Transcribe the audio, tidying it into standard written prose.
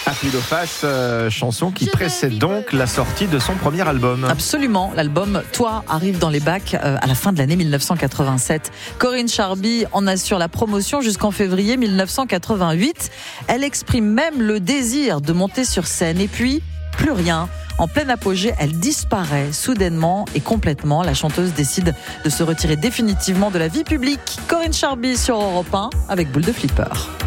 Pile ou face, chanson qui précède donc la sortie de son premier album. Absolument, l'album Toi arrive dans les bacs à la fin de l'année 1987. Corinne Charby en assure la promotion jusqu'en février 1988. Elle exprime même le désir de monter sur scène et puis plus rien. En plein apogée, elle disparaît soudainement et complètement. La chanteuse décide de se retirer définitivement de la vie publique. Corinne Charby sur Europe 1 avec Boule de Flipper.